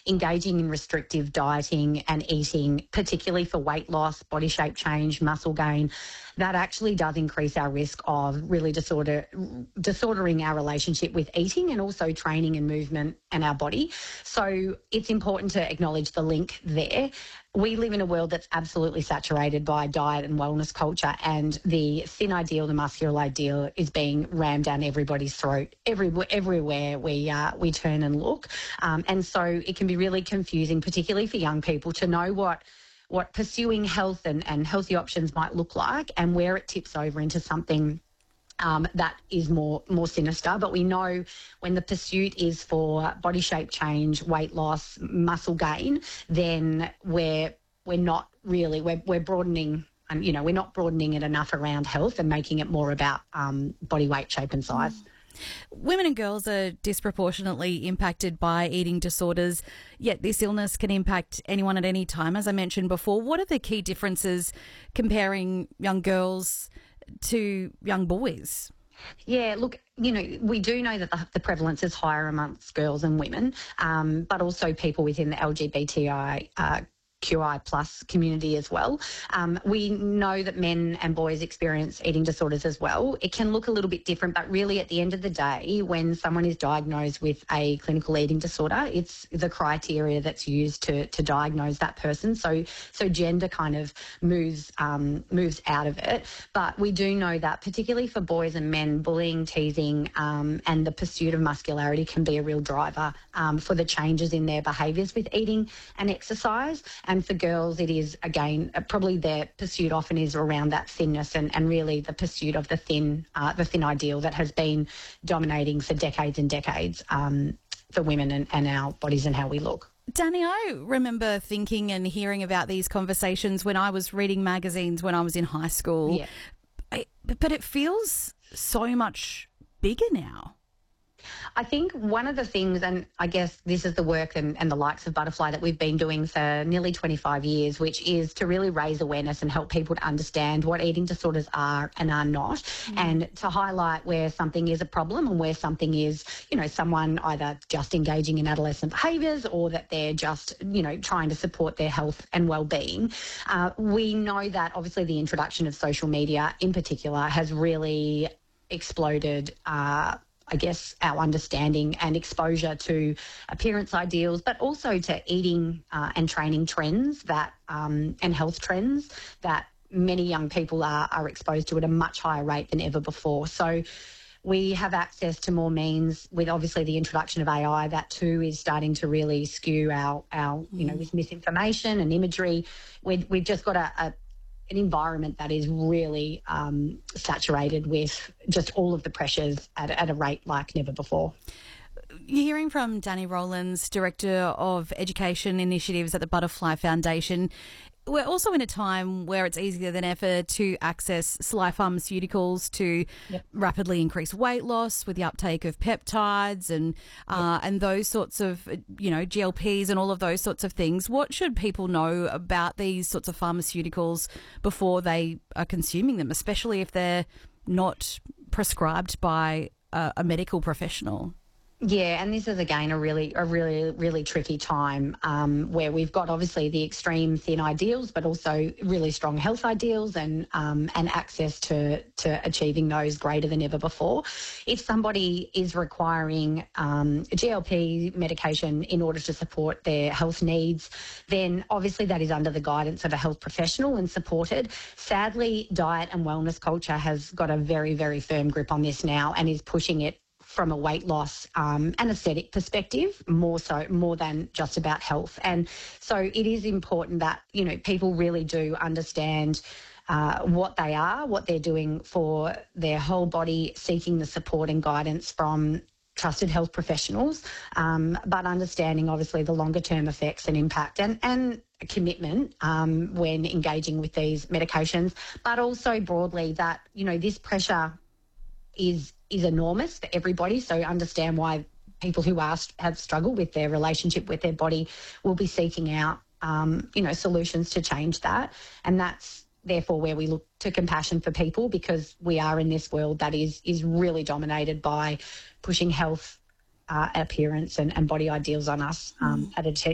engaging in restrictive dieting and eating, particularly for weight loss, body shape change, muscle gain, that actually does increase our risk of really disordering our relationship with eating and also training and movement and our body. So it's important to acknowledge the link there. We live in a world that's absolutely saturated by diet and wellness culture, and the thin ideal, the muscular ideal, is being rammed down everybody's throat everywhere we turn and look. And so it can be really confusing, particularly for young people, to know what pursuing health and healthy options might look like and where it tips over into something that is more sinister. But we know when the pursuit is for body shape change, weight loss, muscle gain, then we're broadening, and we're not broadening it enough around health and making it more about body weight, shape and size. Women and girls are disproportionately impacted by eating disorders, yet this illness can impact anyone at any time, as I mentioned before. What are the key differences comparing young girls to young boys? Yeah, look, we do know that the prevalence is higher amongst girls and women, but also people within the LGBTI QI plus community as well. We know that men and boys experience eating disorders as well. It can look a little bit different, but really at the end of the day, when someone is diagnosed with a clinical eating disorder, it's the criteria that's used to diagnose that person. So gender kind of moves out of it. But we do know that particularly for boys and men, bullying, teasing, and the pursuit of muscularity can be a real driver for the changes in their behaviours with eating and exercise. And for girls, it is, again, probably their pursuit often is around that thinness and really the pursuit of the thin ideal that has been dominating for decades and decades for women and our bodies and how we look. Danny, I remember thinking and hearing about these conversations when I was reading magazines when I was in high school. Yeah. But it feels so much bigger now. I think one of the things, and I guess this is the work and the likes of Butterfly that we've been doing for nearly 25 years, which is to really raise awareness and help people to understand what eating disorders are and are not, and to highlight where something is a problem and where something is, someone either just engaging in adolescent behaviours or that they're just, trying to support their health and well-being. We know that obviously the introduction of social media in particular has really exploded I guess, our understanding and exposure to appearance ideals, but also to eating and training trends and health trends that many young people are exposed to at a much higher rate than ever before. So we have access to more means with obviously the introduction of AI. That too is starting to really skew our with misinformation and imagery. We've just got an environment that is really saturated with just all of the pressures at a rate like never before. You're hearing from Danny Rowlands, Director of Education Initiatives at the Butterfly Foundation. We're also in a time where it's easier than ever to access Sly Pharmaceuticals to rapidly increase weight loss with the uptake of peptides and those sorts of, GLPs and all of those sorts of things. What should people know about these sorts of pharmaceuticals before they are consuming them, especially if they're not prescribed by a medical professional? Yeah, and this is again a really tricky time where we've got obviously the extreme thin ideals, but also really strong health ideals and access to achieving those greater than ever before. If somebody is requiring GLP medication in order to support their health needs, then obviously that is under the guidance of a health professional and supported. Sadly, diet and wellness culture has got a very, very firm grip on this now and is pushing it from a weight loss and aesthetic perspective, more than just about health. And so it is important that, people really do understand what they are, what they're doing for their whole body, seeking the support and guidance from trusted health professionals, but understanding obviously the longer term effects and impact and commitment when engaging with these medications, but also broadly that, this pressure is enormous for everybody. So understand why people who have struggled with their relationship with their body will be seeking out, solutions to change that. And that's therefore where we look to compassion for people, because we are in this world that is really dominated by pushing health, appearance and body ideals on us at a